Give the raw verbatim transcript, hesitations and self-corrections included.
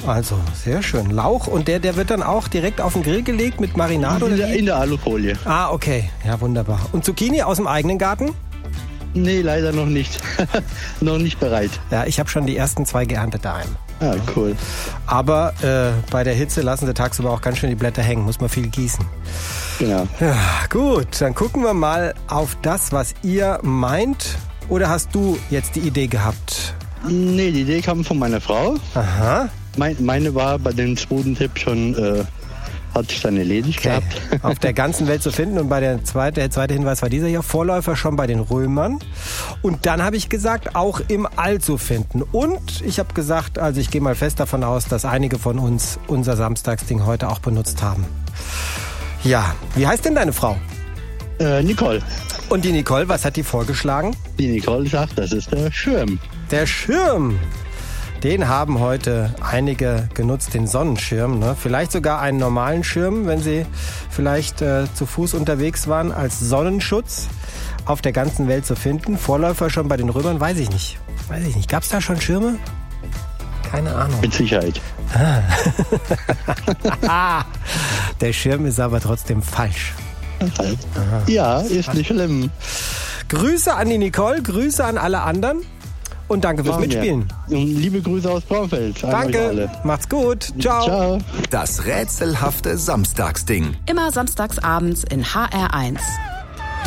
Also, sehr schön. Lauch und der, der wird dann auch direkt auf den Grill gelegt mit Marinade? In oder der, in der Alufolie. Ah, okay. Ja, wunderbar. Und Zucchini aus dem eigenen Garten? Nee, leider noch nicht. Noch nicht bereit. Ja, ich habe schon die ersten zwei geerntet daheim. Ah, cool. Aber äh, bei der Hitze lassen sie tagsüber auch ganz schön die Blätter hängen. Muss man viel gießen. Genau. Ja, gut, dann gucken wir mal auf das, was ihr meint. Oder hast du jetzt die Idee gehabt? Nee, die Idee kam von meiner Frau. Aha. Mein, meine war bei dem zweiten Tipp schon, äh, hat sich dann erledigt Okay. gehabt. Auf der ganzen Welt zu finden. Und bei der zweite, der zweite Hinweis war dieser hier, Vorläufer schon bei den Römern. Und dann habe ich gesagt, auch im All zu finden. Und ich habe gesagt, also ich gehe mal fest davon aus, dass einige von uns unser Samstagsding heute auch benutzt haben. Ja, wie heißt denn deine Frau? Äh, Nicole. Und die Nicole, was hat die vorgeschlagen? Die Nicole sagt, das ist der Schirm. Der Schirm. Den haben heute einige genutzt, den Sonnenschirm. Ne? Vielleicht sogar einen normalen Schirm, wenn sie vielleicht äh, zu Fuß unterwegs waren, als Sonnenschutz auf der ganzen Welt zu finden. Vorläufer schon bei den Römern, weiß ich nicht. Weiß ich nicht. Gab es da schon Schirme? Keine Ahnung. Mit Sicherheit. Ah. Der Schirm ist aber trotzdem falsch. Aha. Ja, ist nicht schlimm. Grüße an die Nicole, Grüße an alle anderen. Und danke fürs Machen wir. Mitspielen. Und liebe Grüße aus Braunfeld. an euch Danke, alle. macht's gut. Ciao. Ciao. Das rätselhafte Samstagsding. Immer samstags abends in H R eins.